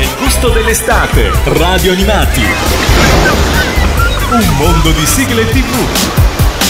il gusto dell'estate. Radio Animati. Un mondo di sigle TV.